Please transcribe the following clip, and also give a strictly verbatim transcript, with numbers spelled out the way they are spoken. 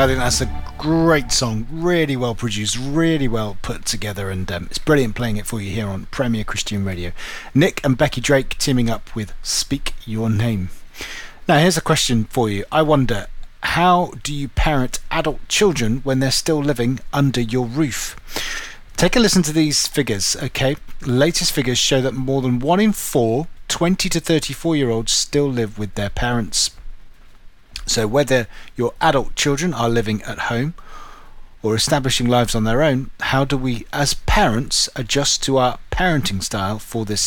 I think that's a great song, really well produced, really well put together, and um, it's brilliant playing it for you here on Premier Christian Radio. Nick and Becky Drake teaming up with Speak Your Name. Now here's a question for you. I wonder, how do you parent adult children when they're still living under your roof? Take a listen to these figures, okay? Latest figures show that more than one in four twenty to thirty-four year olds still live with their parents. So whether your adult children are living at home or establishing lives on their own, how do we as parents adjust to our parenting style for this